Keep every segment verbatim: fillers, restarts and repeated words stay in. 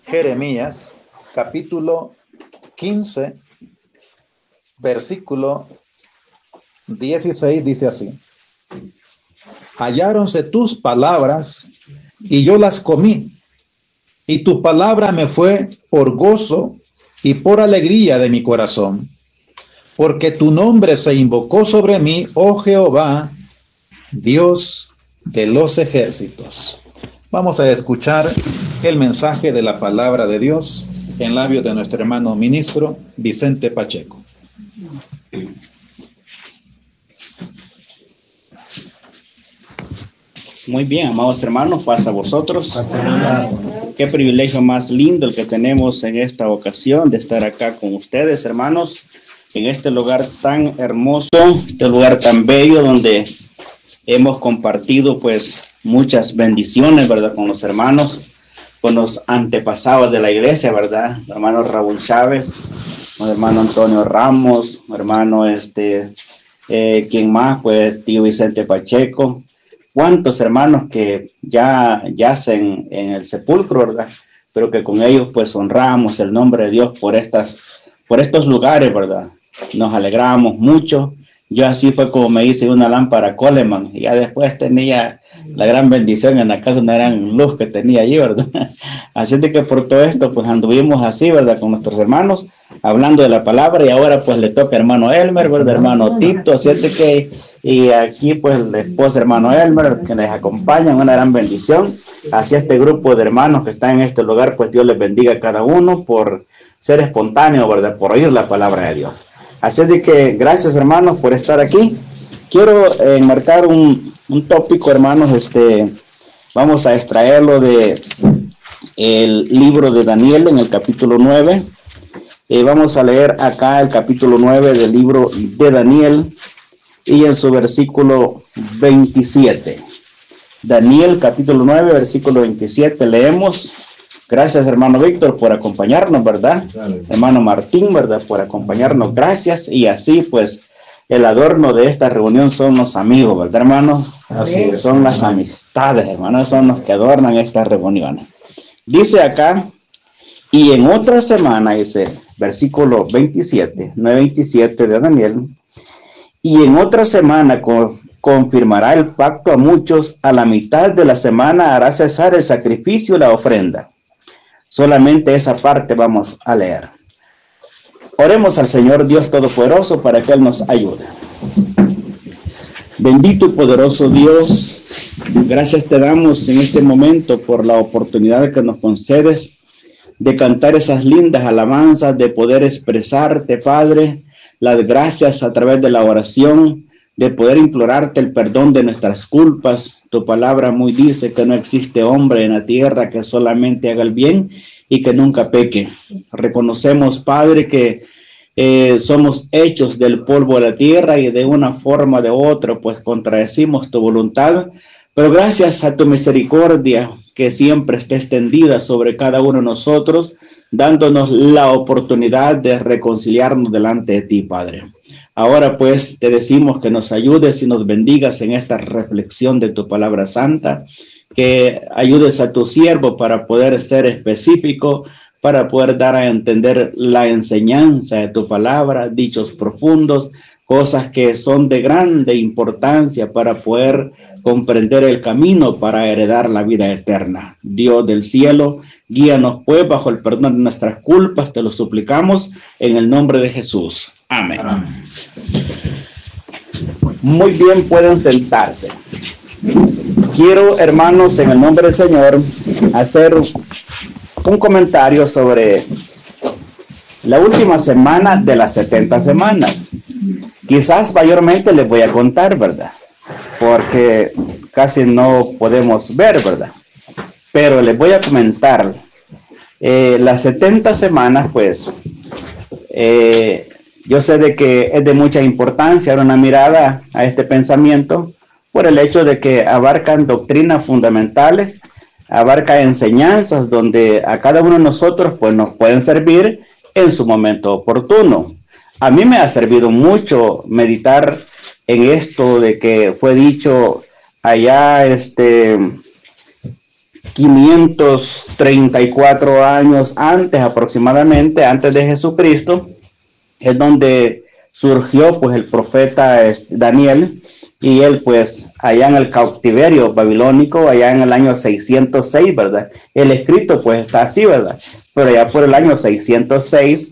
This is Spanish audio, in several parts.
Jeremías, capítulo quince, versículo dieciséis, dice así: halláronse tus palabras y yo las comí, y tu palabra me fue por gozo y por alegría de mi corazón, porque tu nombre se invocó sobre mí, oh Jehová, Dios de los ejércitos. Vamos a escuchar el mensaje de la palabra de Dios en labios de nuestro hermano ministro Vicente Pacheco. Muy bien, amados hermanos, paz a vosotros. Qué privilegio más lindo el que tenemos en esta ocasión de estar acá con ustedes, hermanos, en este lugar tan hermoso, este lugar tan bello donde hemos compartido pues muchas bendiciones, ¿verdad? Con los hermanos, con los antepasados de la iglesia, ¿verdad? Hermano Raúl Chávez, hermano Antonio Ramos, hermano este, eh, ¿quién más? Pues tío Vicente Pacheco. Cuántos hermanos que ya yacen en el sepulcro, ¿verdad? Pero que con ellos pues honramos el nombre de Dios por estas, por estos lugares, ¿verdad? Nos alegramos mucho. Yo así fue como me hice una lámpara Coleman, y ya después tenía la gran bendición en la casa, una gran luz que tenía allí, ¿verdad? Así de que por todo esto pues anduvimos así, ¿verdad? Con nuestros hermanos, hablando de la palabra, y ahora pues le toca hermano Elmer, ¿verdad? Hermano Tito, así de que, y aquí pues el esposo hermano Elmer, que les acompañan, una gran bendición. Así este grupo de hermanos que están en este lugar, pues Dios les bendiga a cada uno por ser espontáneo, ¿verdad? Por oír la palabra de Dios. Así de que gracias hermanos por estar aquí. Quiero eh, enmarcar un, un tópico, hermanos, este, vamos a extraerlo de el libro de Daniel en el capítulo nueve. Eh, vamos a leer acá el capítulo nueve del libro de Daniel y en su versículo veintisiete. Daniel capítulo nueve, versículo veintisiete, leemos. Gracias, hermano Víctor, por acompañarnos, ¿verdad? Dale. Hermano Martín, ¿verdad? Por acompañarnos, gracias. Y así, pues, el adorno de esta reunión son los amigos, ¿verdad, hermanos? Así es. Son las amistades, hermanos, son los que adornan estas reuniones. Dice acá, y en otra semana, dice, versículo veintisiete, nueve veintisiete de Daniel, y en otra semana con, confirmará el pacto a muchos, a la mitad de la semana hará cesar el sacrificio y la ofrenda. Solamente esa parte vamos a leer. Oremos al Señor Dios Todopoderoso para que Él nos ayude. Bendito y poderoso Dios, gracias te damos en este momento por la oportunidad que nos concedes de cantar esas lindas alabanzas, de poder expresarte, Padre, las gracias a través de la oración, de poder implorarte el perdón de nuestras culpas. Tu palabra muy dice que no existe hombre en la tierra que solamente haga el bien y que nunca peque. Reconocemos, Padre, que eh, somos hechos del polvo de la tierra y de una forma o de otra, pues contradecimos tu voluntad, pero gracias a tu misericordia que siempre está extendida sobre cada uno de nosotros, dándonos la oportunidad de reconciliarnos delante de ti, Padre. Ahora pues te decimos que nos ayudes y nos bendigas en esta reflexión de tu palabra santa, que ayudes a tu siervo para poder ser específico, para poder dar a entender la enseñanza de tu palabra, dichos profundos, cosas que son de grande importancia para poder comprender el camino para heredar la vida eterna. Dios del cielo, guíanos pues bajo el perdón de nuestras culpas, te lo suplicamos en el nombre de Jesús. Amén. Amén. Muy bien, pueden sentarse. Quiero, hermanos, en el nombre del Señor, hacer un comentario sobre la última semana de las setenta semanas. Quizás mayormente les voy a contar, ¿verdad? Porque casi no podemos ver, ¿verdad? Pero les voy a comentar. Eh, las setenta semanas, pues, eh, yo sé de que es de mucha importancia dar una mirada a este pensamiento por el hecho de que abarcan doctrinas fundamentales, abarca enseñanzas donde a cada uno de nosotros pues nos pueden servir en su momento oportuno. A mí me ha servido mucho meditar en esto de que fue dicho allá este quinientos treinta y cuatro años antes aproximadamente, antes de Jesucristo, es donde surgió pues el profeta Daniel, y él pues allá en el cautiverio babilónico, allá en el año seiscientos seis, ¿verdad? El escrito pues está así, ¿verdad? Pero allá por el año seiscientos seis,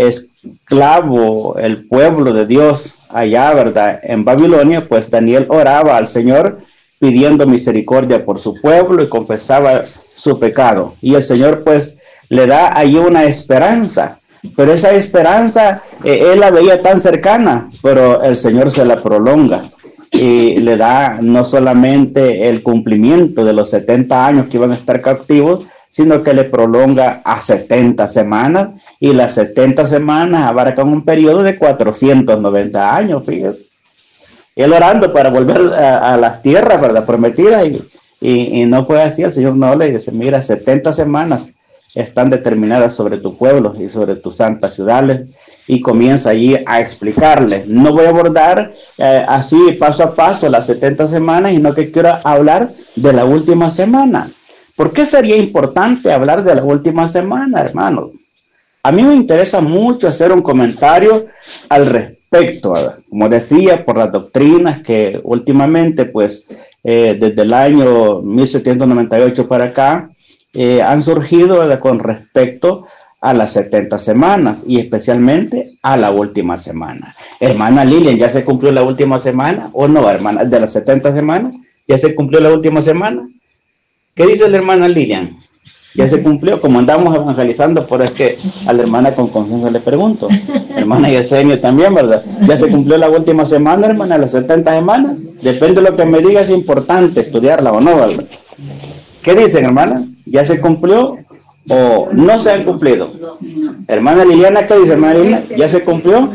esclavo el pueblo de Dios allá, ¿verdad? En Babilonia, pues Daniel oraba al Señor pidiendo misericordia por su pueblo y confesaba su pecado. Y el Señor pues le da ahí una esperanza, pero esa esperanza eh, él la veía tan cercana, pero el Señor se la prolonga y le da no solamente el cumplimiento de los setenta años que iban a estar cautivos, sino que le prolonga a setenta semanas, y las setenta semanas abarcan un periodo de cuatrocientos noventa años, fíjese. Él orando para volver a, a las tierras, ¿verdad?, prometidas, y, y, y no fue así. El Señor no le dice, mira, setenta semanas están determinadas sobre tu pueblo y sobre tus santas ciudades, y comienza allí a explicarle. No voy a abordar eh, así paso a paso las setenta semanas, sino que quiero hablar de la última semana. ¿Por qué sería importante hablar de la última semana, hermanos? A mí me interesa mucho hacer un comentario al respecto, ¿verdad? Como decía, por las doctrinas que últimamente, pues, eh, desde el año mil setecientos noventa y ocho para acá, eh, han surgido, ¿verdad?, con respecto a las setenta semanas y especialmente a la última semana. Hermana Lilian, ¿ya se cumplió la última semana o no, hermana? De las setenta semanas, ¿ya se cumplió la última semana? ¿Qué dice la hermana Lilian? ¿Ya se cumplió? Como andamos evangelizando, por es que a la hermana con confianza le pregunto. Hermana Yesenia también, ¿verdad? ¿Ya se cumplió la última semana, hermana? ¿Las setenta semanas? Depende de lo que me diga, es importante estudiarla o no, ¿verdad? ¿Qué dicen, hermana? ¿Ya se cumplió o no se han cumplido? Hermana Liliana, ¿qué dice, hermana Liliana? ¿Ya se cumplió?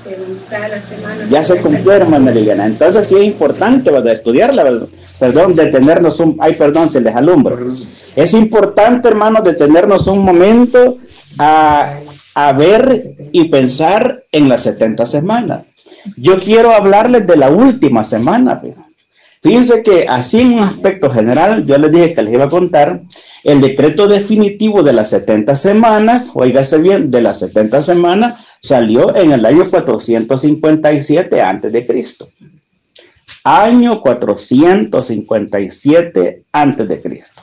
Ya se cumplió, hermana Liliana. Entonces sí es importante, ¿verdad?, estudiarla, ¿verdad? Perdón, detenernos un... Ay, perdón, se les alumbra. Es importante, hermanos, detenernos un momento a, a ver y pensar en las setenta semanas. Yo quiero hablarles de la última semana. Fíjense que así en un aspecto general, yo les dije que les iba a contar el decreto definitivo de las setenta semanas, óigase bien, de las setenta semanas, salió en el año cuatrocientos cincuenta y siete antes de Cristo. Año cuatrocientos cincuenta y siete antes de Cristo.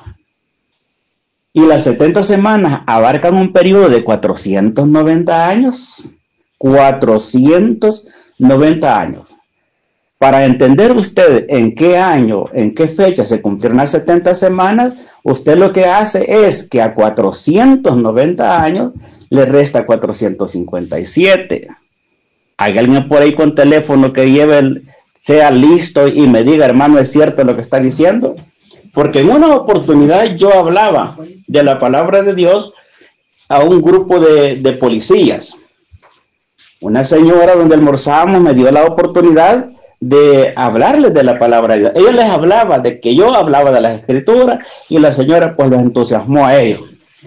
Y las setenta semanas abarcan un periodo de cuatrocientos noventa años. cuatrocientos noventa años. Para entender usted en qué año, en qué fecha se cumplieron las setenta semanas, usted lo que hace es que a cuatrocientos noventa años le resta cuatrocientos cincuenta y siete. Hay alguien por ahí con teléfono que lleve el, sea listo y me diga, hermano, ¿es cierto lo que está diciendo? Porque en una oportunidad yo hablaba de la palabra de Dios a un grupo de, de policías. Una señora donde almorzábamos me dio la oportunidad de hablarles de la palabra de Dios. Ella les hablaba de que yo hablaba de las escrituras y la señora pues los entusiasmó a ellos.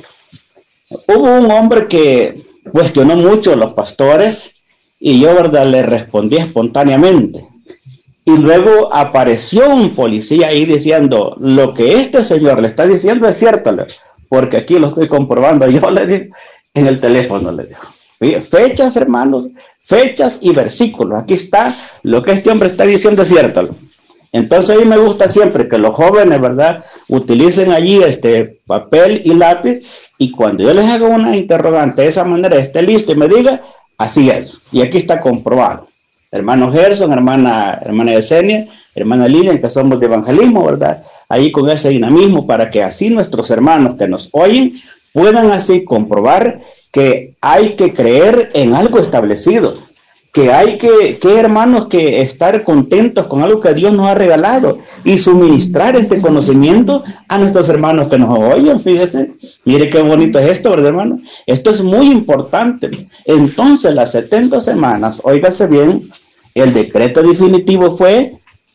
Hubo un hombre que cuestionó mucho a los pastores y yo, verdad, le respondí espontáneamente. Y luego apareció un policía ahí diciendo, lo que este señor le está diciendo es cierto, porque aquí lo estoy comprobando. Yo le digo, en el teléfono le digo, fechas, hermanos, fechas y versículos. Aquí está, lo que este hombre está diciendo es cierto. Entonces a mí me gusta siempre que los jóvenes, ¿verdad?, utilicen allí este papel y lápiz, y cuando yo les haga una interrogante de esa manera, esté listo y me diga, así es. Y aquí está comprobado. Hermano Gerson, hermana, hermana Yesenia, hermana Lilian, que somos de evangelismo, ¿verdad? Ahí con ese dinamismo para que así nuestros hermanos que nos oyen puedan así comprobar que hay que creer en algo establecido, que hay que, que hermanos, que estar contentos con algo que Dios nos ha regalado y suministrar este conocimiento a nuestros hermanos que nos oyen. Fíjense, mire qué bonito es esto, ¿verdad, hermano? Esto es muy importante. Entonces, las setenta semanas, óigase bien, el decreto definitivo fue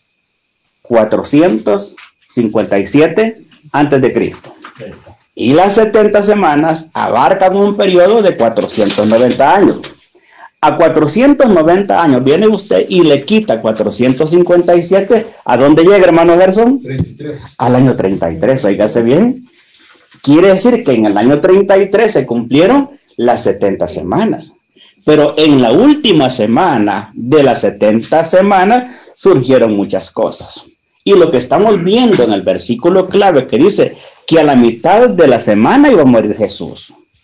cuatrocientos cincuenta y siete antes de Cristo. Y las setenta semanas abarcan un periodo de cuatrocientos noventa años. A cuatrocientos noventa años viene usted y le quita cuatrocientos cincuenta y siete. ¿A dónde llega, hermano Gerson? treinta y tres. Al año treinta y tres, oígase bien. Quiere decir que en el año treinta y tres se cumplieron las setenta semanas. Pero en la última semana de las setenta semanas surgieron muchas cosas. Y lo que estamos viendo en el versículo clave que dice que a la mitad de la semana iba a morir Jesús.